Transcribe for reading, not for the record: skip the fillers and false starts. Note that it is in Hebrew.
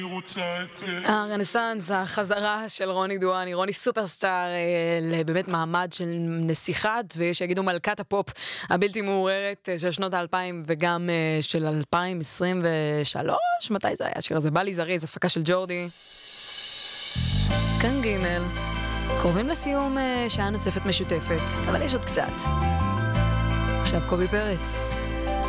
הרנסאנס, החזרה של רוני דואני, רוני סופרסטאר, לבאמת מעמד של נסיכת, ויש שיגידו מלכת הפופ הבלתי מעוררת של שנות ה-2000 וגם של 2023. מתי זה היה השיר הזה? בא לי זריז, הפקה של ג'ורדי. כאן גימל, קרובים לסיום שעה נוספת משותפת, אבל יש עוד קצת. עכשיו קובי פרץ.